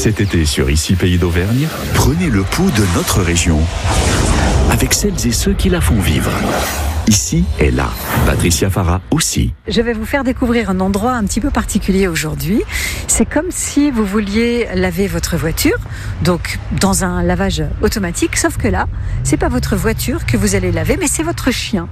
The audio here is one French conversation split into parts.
Cet été sur Ici Pays d'Auvergne, prenez le pouls de notre région avec celles et ceux qui la font vivre. Ici et là, Patricia Farah aussi. Je vais vous faire découvrir un endroit un petit peu particulier aujourd'hui. C'est comme si vous vouliez laver votre voiture, donc dans un lavage automatique, sauf que là, c'est pas votre voiture que vous allez laver, mais c'est votre chien.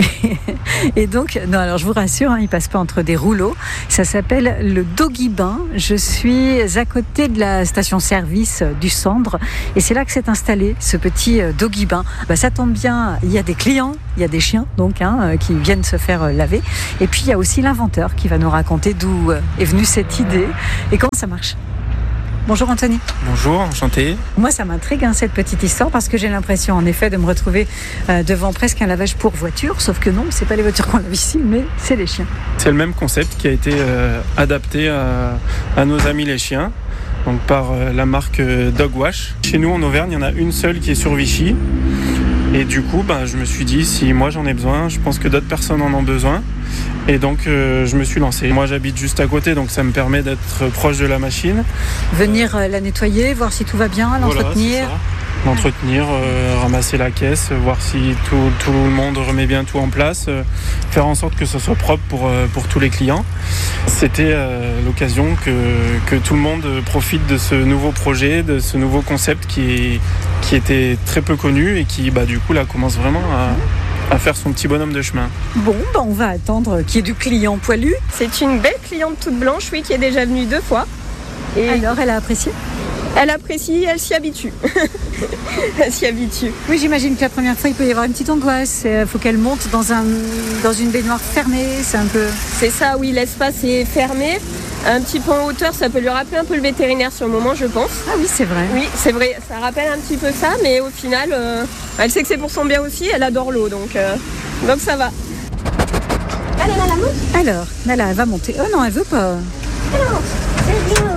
Et donc, non, alors je vous rassure, il passe pas entre des rouleaux. Ça s'appelle le Doggy Bain. Je suis à côté de la station-service du Cendre, et c'est là que s'est installé ce petit Doggy Bain. Ça tombe bien, il y a des clients, il y a des chiens donc qui viennent se faire laver, et puis il y a aussi l'inventeur qui va nous raconter d'où est venue cette idée et comment ça marche. Bonjour Anthony. Bonjour, enchanté. Moi ça m'intrigue cette petite histoire parce que j'ai l'impression en effet de me retrouver devant presque un lavage pour voiture, sauf que non, c'est pas les voitures qu'on lave ici, mais c'est les chiens. C'est le même concept qui a été adapté à nos amis les chiens, donc par la marque Dogwash. Chez nous en Auvergne, il y en a une seule qui est sur Vichy. Et du coup, je me suis dit, si moi j'en ai besoin, je pense que d'autres personnes en ont besoin. Et donc, je me suis lancé. Moi, j'habite juste à côté, donc ça me permet d'être proche de la machine. Venir la nettoyer, voir si tout va bien, l'entretenir. Voilà, l'entretenir, ramasser la caisse, voir si tout le monde remet bien tout en place, faire en sorte que ce soit propre pour tous les clients. C'était l'occasion que tout le monde profite de ce nouveau projet, de ce nouveau concept qui était très peu connu et qui du coup là commence vraiment à faire son petit bonhomme de chemin. Bon, on va attendre qu'il y ait du client poilu. C'est une belle cliente toute blanche, oui, qui est déjà venue 2 fois. Et alors, elle a apprécié ? Elle apprécie, elle s'y habitue. Elle s'y habitue. Oui, j'imagine que la première fois, il peut y avoir une petite angoisse. Il faut qu'elle monte dans une baignoire fermée. C'est un peu... C'est ça, oui, l'espace est fermé. Un petit peu en hauteur, ça peut lui rappeler un peu le vétérinaire sur le moment, je pense. Ah oui, c'est vrai. Oui, c'est vrai, ça rappelle un petit peu ça, mais au final, elle sait que c'est pour son bien aussi, elle adore l'eau, donc ça va. Allez, Nala, monte. Alors, Nala, elle va monter. Oh non, elle veut pas. Alors, c'est bien.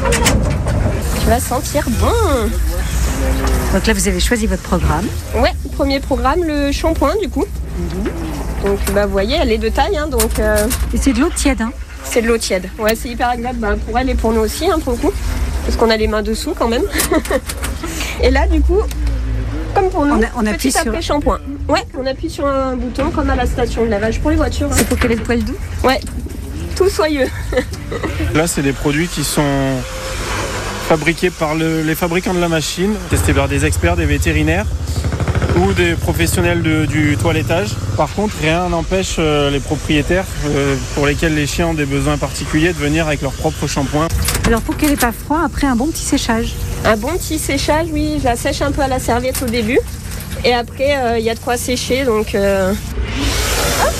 Tu vas sentir bon. Donc là, vous avez choisi votre programme. Ouais, premier programme, le shampoing, du coup. Donc, vous voyez, elle est de taille, donc... Et c'est de l'eau tiède, C'est de l'eau tiède. Ouais, c'est hyper agréable pour elle et pour nous aussi, pour le coup. Parce qu'on a les mains dessous quand même. Et là, du coup, comme pour nous, on appuie petit après shampoing. Ouais, on appuie sur un bouton comme à la station de lavage pour les voitures. C'est pour qu'elle ait le poil doux ? Ouais, tout soyeux. Là, c'est des produits qui sont fabriqués par les fabricants de la machine, testés par des experts, des vétérinaires ou des professionnels du toilettage. Par contre, rien n'empêche les propriétaires pour lesquels les chiens ont des besoins particuliers de venir avec leur propre shampoing. Alors pour qu'elle n'ait pas froid, après un bon petit séchage. Un bon petit séchage, oui, je la sèche un peu à la serviette au début. Et après, il y a de quoi sécher, donc... Hop.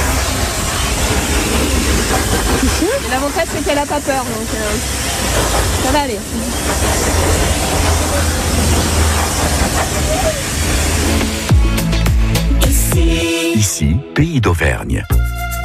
L'avantage, c'est qu'elle n'a pas peur, donc ça va aller. Ici, Pays d'Auvergne.